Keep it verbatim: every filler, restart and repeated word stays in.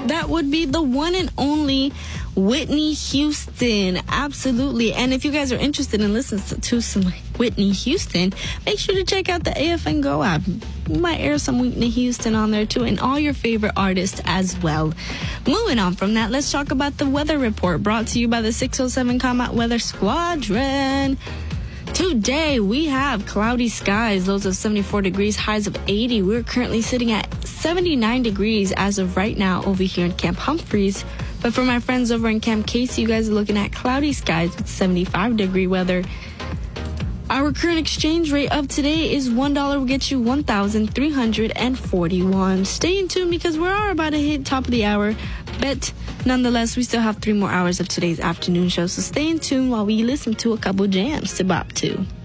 That would be the one and only Whitney Houston. Absolutely. And if you guys are interested in listening to some Whitney Houston, make sure to check out the A F N Go app. We might air some Whitney Houston on there too, and all your favorite artists as well. Moving on from that, let's talk about the weather report brought to you by the six oh seven Combat Weather Squadron. Today, we have cloudy skies, lows of seventy-four degrees, highs of eighty. We're currently sitting at seventy-nine degrees as of right now over here in Camp Humphreys. But for my friends over in Camp Casey, you guys are looking at cloudy skies with seventy-five degree weather. Our current exchange rate of today is one dollar will get you one thousand three hundred forty-one. Stay in tune because we are about to hit top of the hour. But nonetheless, we still have three more hours of today's afternoon show. So stay in tune while we listen to a couple jams to bop to.